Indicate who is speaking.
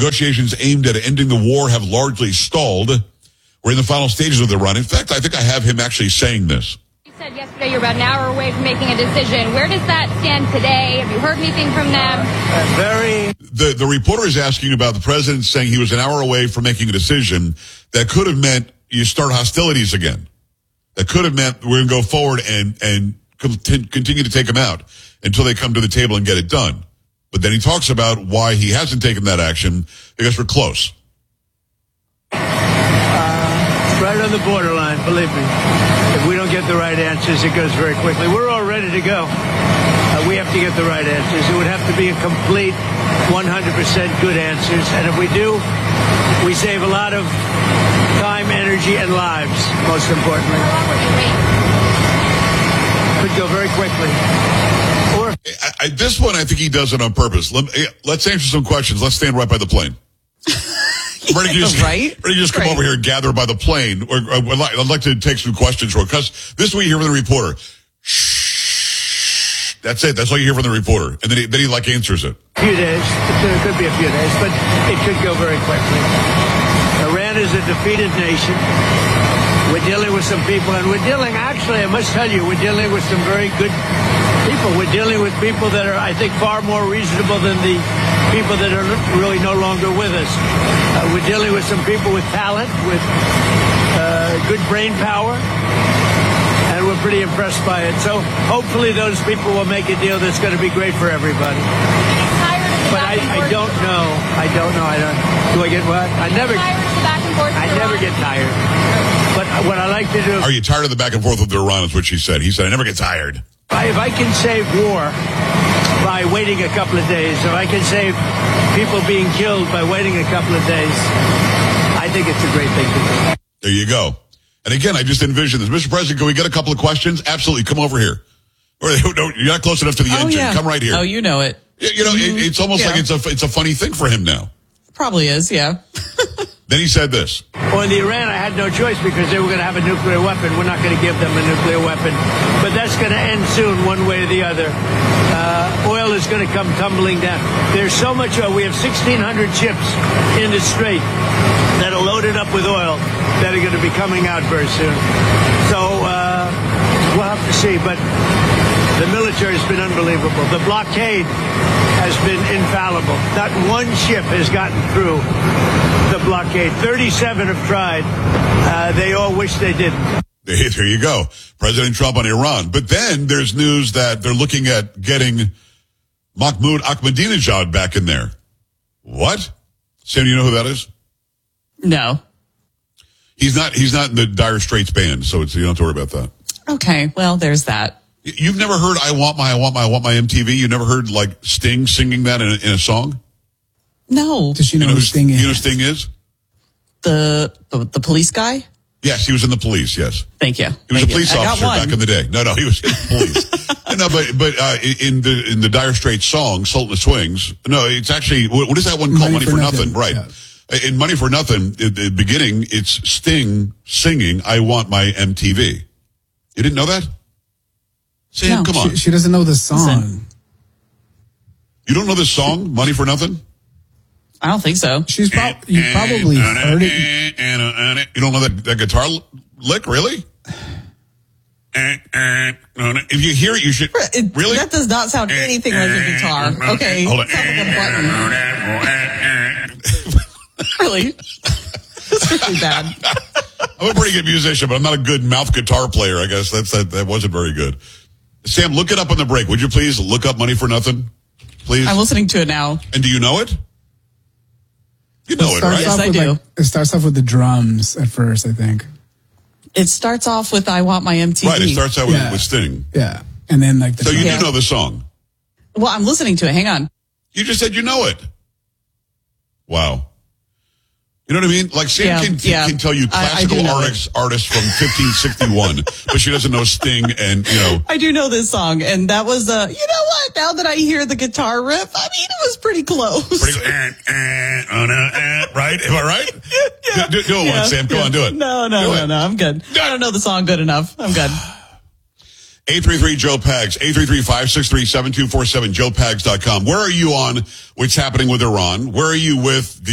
Speaker 1: Negotiations aimed at ending the war have largely stalled. We're in the final stages of the run. In fact, I think I have him actually saying this.
Speaker 2: You said yesterday you're about an hour away from making a decision. Where does that stand today? Have you heard anything from them?
Speaker 1: The reporter is asking about the president saying he was an hour away from making a decision that could have meant you start hostilities again. That could have meant we're going to go forward and continue to take them out until they come to the table and get it done. But then he talks about why he hasn't taken that action because we're close.
Speaker 3: Right on the borderline, believe me. If we don't get the right answers, it goes very quickly. We're all ready to go. We have to get the right answers. It would have to be a complete 100% good answers. And if we do, we save a lot of time, energy, and lives, most importantly.
Speaker 2: How long would you wait?
Speaker 3: Could go very quickly. Or
Speaker 1: this one, I think he does it on purpose. Let's answer some questions. Let's stand right by the plane. Ready to just come over here and gather by the plane. I'd like to take some questions because this is what you hear from the reporter. Shh. That's it. That's all you hear from the reporter. And then he answers it.
Speaker 3: A few days. It could be a few days, but it could go very quickly. Iran is a defeated nation. We're dealing with some people, and actually, I must tell you, we're dealing with some very good people. We're dealing with people that are, I think, far more reasonable than the people that are really no longer with us. We're dealing with some people with talent, with good brain power, and we're pretty impressed by it. So hopefully those people will make a deal that's going to be great for everybody. But I don't know. Do I get what? I never get tired. But what I like to do...
Speaker 1: Are you tired of the back and forth with Iran? Is what she said. He said, I never get tired.
Speaker 3: If I can save war by waiting a couple of days, if I can save people being killed by waiting a couple of days, I think it's a great thing to do.
Speaker 1: There you go. And again, I just envision this. Mr. President, can we get a couple of questions? Absolutely. Come over here. Or, you're not close enough to the engine.
Speaker 4: Yeah.
Speaker 1: Come right here.
Speaker 4: Oh, you know it.
Speaker 1: It's almost like it's a funny thing for him now.
Speaker 4: Probably is, yeah.
Speaker 1: Then he said this.
Speaker 3: Well, in the Iran, I had no choice because they were going to have a nuclear weapon. We're not going to give them a nuclear weapon. But that's going to end soon, one way or the other. Oil is going to come tumbling down. There's so much oil. We have 1,600 ships in the Strait that are loaded up with oil that are going to be coming out very soon. So we'll have to see. But the military has been unbelievable. The blockade has been infallible. Not one ship has gotten through the blockade. 37 have tried. They all wish they didn't.
Speaker 1: There you go. President Trump on Iran. But then there's news that they're looking at getting Mahmoud Ahmadinejad back in there. What? Sam, do you know who that is?
Speaker 4: No.
Speaker 1: He's not in the Dire Straits band, so you don't have to worry about that.
Speaker 4: Okay, well, there's that.
Speaker 1: You've never heard I want my MTV? You never heard like Sting singing that in a song?
Speaker 4: No.
Speaker 5: Does she know who Sting is?
Speaker 1: You know who Sting is?
Speaker 4: The police guy?
Speaker 1: Yes, he was in the police, yes.
Speaker 4: Thank you.
Speaker 1: He was a police officer back in the day. No, he was in the police. No, but in the Dire Straits song, Sultan of Swings, no, it's actually, what is that one called? Money for Nothing. Right. Yeah. In Money for Nothing, at the beginning, it's Sting singing, I want my MTV. You didn't know that? Sam, come on.
Speaker 5: She doesn't know the song.
Speaker 4: Listen.
Speaker 1: You don't know this song, Money for Nothing?
Speaker 4: I don't think so.
Speaker 5: You probably heard it.
Speaker 1: You don't know that guitar lick, really? If you hear it, you should. Really?
Speaker 4: That does not sound anything like a guitar. Okay.
Speaker 1: Hold on.
Speaker 4: Sounds like a button. Really? That's really bad.
Speaker 1: I'm a pretty good musician, but I'm not a good mouth guitar player, I guess. That wasn't very good. Sam, look it up on the break. Would you please look up Money for Nothing? Please.
Speaker 4: I'm listening to it now.
Speaker 1: And do you know it? You know it, right?
Speaker 4: Yes, I do.
Speaker 5: It starts off with the drums at first, I think.
Speaker 4: It starts off with I Want My MTV.
Speaker 1: Right, it starts out with Sting.
Speaker 5: Yeah. And then like the
Speaker 1: So you do know the song?
Speaker 4: Well, I'm listening to it. Hang on.
Speaker 1: You just said you know it. Wow. You know what I mean? Like Sam can tell you classical artists from 1561, but she doesn't know Sting and,
Speaker 4: I do know this song, and that was, you know what? Now that I hear the guitar riff, I mean, it was pretty close.
Speaker 1: Right? Am I right?
Speaker 4: Yeah.
Speaker 1: Do it once, Sam. Come on, do it.
Speaker 4: No, I'm good. I don't know the song good enough. I'm good.
Speaker 1: 833-JOE-PAGS, 833-563-7247, joepags.com. Where are you on what's happening with Iran? Where are you with the